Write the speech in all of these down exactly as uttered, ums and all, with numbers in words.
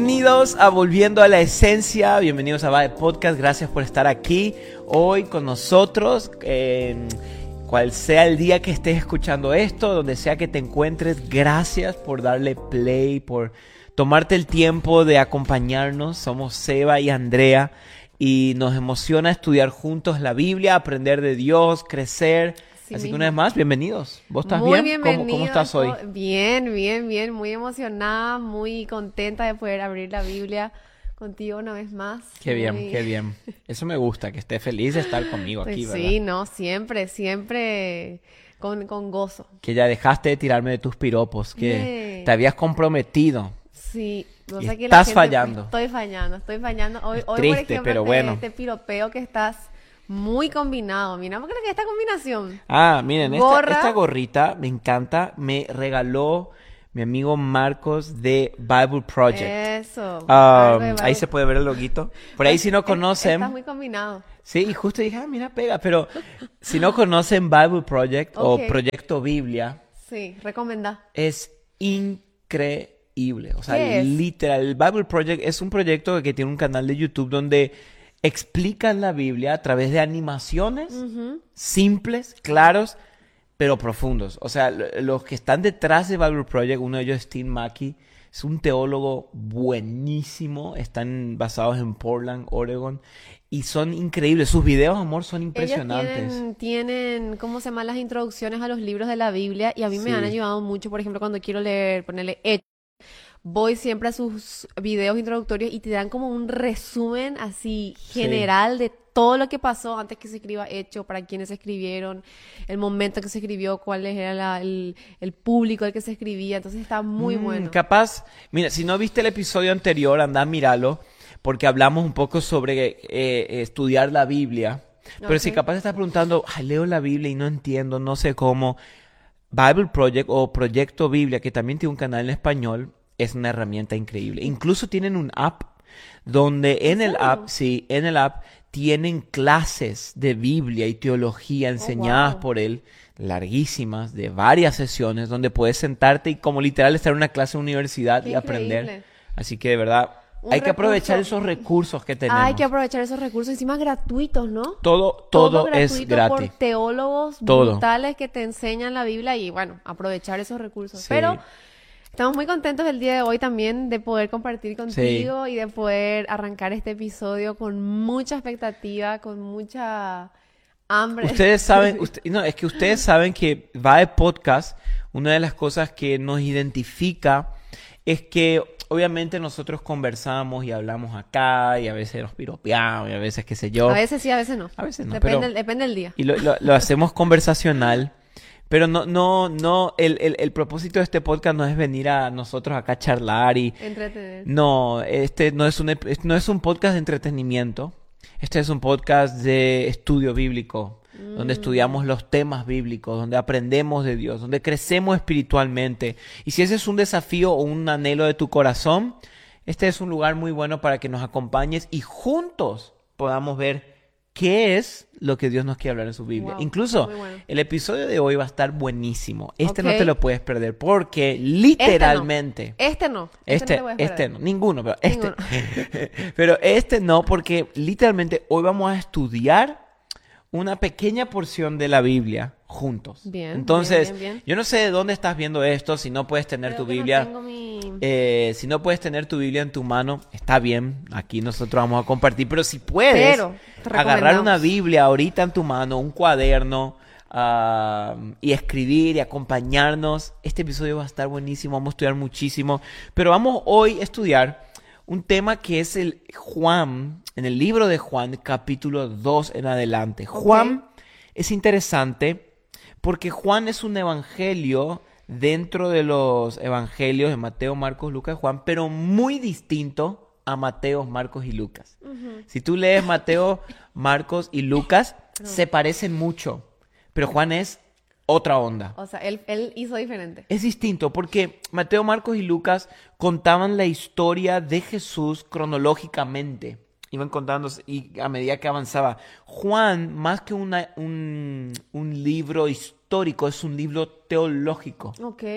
Bienvenidos a Volviendo a la Esencia, bienvenidos a Vibe Podcast, gracias por estar aquí hoy con nosotros, eh, cual sea el día que estés escuchando esto, donde sea que te encuentres, gracias por darle play, por tomarte el tiempo de acompañarnos. Somos Seba y Andrea y nos emociona estudiar juntos la Biblia, aprender de Dios, crecer. Sí, Así mismo. que una vez más, bienvenidos. ¿Vos estás muy bien? ¿Cómo, ¿Cómo estás hoy? Bien, bien, bien. Muy emocionada, muy contenta de poder abrir la Biblia contigo una vez más. Qué bien, muy... qué bien. Eso me gusta, que estés feliz de estar conmigo pues aquí, ¿verdad? Sí, no, siempre, siempre con, con gozo. Que ya dejaste de tirarme de tus piropos, que Yeah. te habías comprometido. Sí, no Y sé que la estás gente, fallando. Estoy fallando, estoy fallando. Hoy, hoy Triste, por ejemplo, pero te, bueno. te piropeo que estás muy combinado. Mira, ¿por qué que esta combinación? Ah, miren, esta, Gorra. esta gorrita me encanta. Me regaló mi amigo Marcos de Bible Project. Eso. Um, algo de Bible- ahí se puede ver el loguito. Por ahí si no conocen... Estás muy combinado. Sí, y justo dije, ah, mira, pega. Pero si no conocen Bible Project Ok. o Proyecto Biblia, Sí, recomendá. es increíble. O sea, ¿Qué es? literal, el Bible Project es un proyecto que tiene un canal de YouTube donde explican la Biblia a través de animaciones Ujú. simples, claros, pero profundos. O sea, lo- los que están detrás de Bible Project, uno de ellos es Steve Mackey, es un teólogo buenísimo, están basados en Portland, Oregon, y son increíbles. Sus videos, amor, son impresionantes. Ellos tienen, tienen, ¿cómo se llaman? Las introducciones a los libros de la Biblia y a mí me Sí. han ayudado mucho, por ejemplo, cuando quiero leer, ponerle Hechos, voy siempre a sus videos introductorios y te dan como un resumen así Sí. general de todo lo que pasó antes que se escriba Hecho, para quiénes se escribieron, el momento que se escribió, cuál era la- el, el público al que se escribía, entonces está muy Mm, bueno. Capaz, mira, si no viste el episodio anterior, anda a míralo, porque hablamos un poco sobre eh, estudiar la Biblia. Pero si Ok. capaz estás preguntando, "Ay, leo la Biblia y no entiendo, no sé cómo". Bible Project o Proyecto Biblia, que también tiene un canal en español, es una herramienta increíble. Incluso tienen un app donde en el serio? app, sí, en el app tienen clases de Biblia y teología enseñadas wow. por él, larguísimas, de varias sesiones, donde puedes sentarte y como literal estar en una clase de universidad Qué y aprender. increíble. Así que de verdad, Un hay que aprovechar recurso. esos recursos que tenemos. Hay que aprovechar esos recursos, encima gratuitos, ¿no? Todo, todo, es gratuito gratis. por teólogos Todo. brutales que te enseñan la Biblia y bueno, aprovechar esos recursos. Sí. Pero estamos muy contentos el día de hoy también de poder compartir contigo y de poder arrancar este episodio con mucha expectativa, con mucha hambre. Ustedes saben, usted- no, es que ustedes saben que Vibe Podcast, una de las cosas que nos identifica es que obviamente nosotros conversamos y hablamos acá y a veces nos piropeamos y a veces qué sé yo. A veces sí, a veces no. A veces no, Depende, pero- depende del día. Y lo, lo- lo hacemos conversacional, pero no, no, no, el, el, el propósito de este podcast no es venir a nosotros acá a charlar y Entretener. no, este no es un, ep- no es un podcast de entretenimiento, este es un podcast de estudio bíblico, donde estudiamos los temas bíblicos, donde aprendemos de Dios, donde crecemos espiritualmente. Y si ese es un desafío o un anhelo de tu corazón, este es un lugar muy bueno para que nos acompañes y juntos podamos ver qué es lo que Dios nos quiere hablar en su Biblia. Wow, Incluso muy bueno. el episodio de hoy va a estar buenísimo. Este no Ok. te lo puedes perder porque literalmente... Este no. Este, Este, no te puedes este perder. no, ninguno, pero este. Ninguno. Pero este no, porque literalmente hoy vamos a estudiar una pequeña porción de la Biblia juntos. Bien, Entonces, bien, bien, bien. yo no sé de dónde estás viendo esto, si no puedes tener Creo tu que no Biblia. tengo mi- eh, si no puedes tener tu Biblia en tu mano, está bien, aquí nosotros vamos a compartir, pero si puedes Pero, te agarrar recomendamos. una Biblia ahorita en tu mano, un cuaderno, ah, y escribir y acompañarnos, este episodio va a estar buenísimo, vamos a estudiar muchísimo, pero vamos hoy a estudiar un tema que es el Juan, en el libro de Juan, capítulo dos en adelante. Juan es interesante porque Juan es un evangelio dentro de los evangelios de Mateo, Marcos, Lucas, Juan, pero muy distinto a Mateo, Marcos y Lucas. Ujú. Si tú lees Mateo, Marcos y Lucas, se parecen mucho, pero Juan es otra onda. O sea, él, él hizo diferente. Es distinto porque Mateo, Marcos y Lucas contaban la historia de Jesús cronológicamente. Iban contando y a medida que avanzaba. Juan, más que una- un, un libro histórico, es un libro teológico. Ok.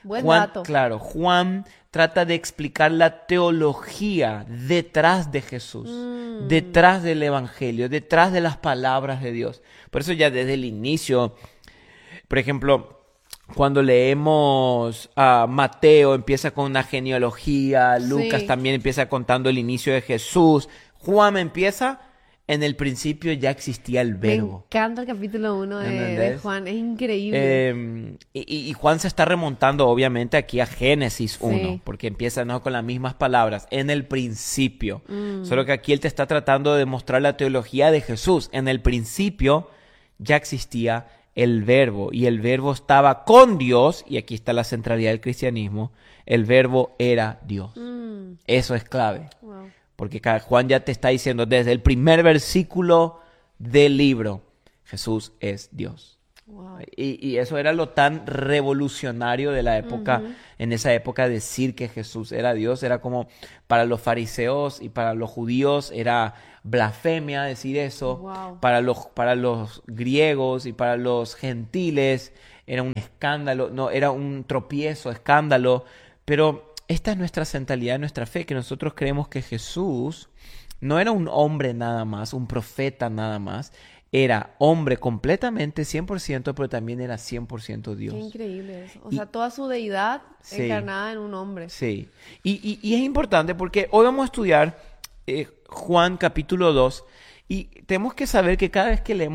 Buen Juan, dato. claro, Juan trata de explicar la teología detrás de Jesús, Mm. detrás del Evangelio, detrás de las palabras de Dios. Por eso ya desde el inicio, por ejemplo, cuando leemos a Mateo, empieza con una genealogía, Lucas Sí. también empieza contando el inicio de Jesús, Juan empieza, en el principio ya existía el Me verbo. encanta el capítulo uno de, de ¿Entendés? Juan, es increíble. Eh, y, y Juan se está remontando obviamente aquí a Génesis uno, Sí. porque empieza, ¿no?, con las mismas palabras, en el principio. Mm. Solo que aquí él te está tratando de demostrar la teología de Jesús. En el principio ya existía el verbo, y el verbo estaba con Dios, y aquí está la centralidad del cristianismo, el verbo era Dios. Mm. Eso es clave. Wow. Porque ca- Juan ya te está diciendo desde el primer versículo del libro, Jesús es Dios. Wow. Y, y eso era lo tan revolucionario de la época, Ujú. en esa época decir que Jesús era Dios, era como para los fariseos y para los judíos era blasfemia decir eso, Wow. para los, para los griegos y para los gentiles era un escándalo, no, era un tropiezo, escándalo, pero esta es nuestra centralidad, nuestra fe, que nosotros creemos que Jesús no era un hombre nada más, un profeta nada más, era hombre completamente, cien por ciento, pero también era cien por ciento Dios. Qué increíble eso. O Y- sea, toda su deidad Sí. encarnada en un hombre. Sí, y, y- y es importante porque hoy vamos a estudiar eh, Juan capítulo dos, y tenemos que saber que cada vez que leemos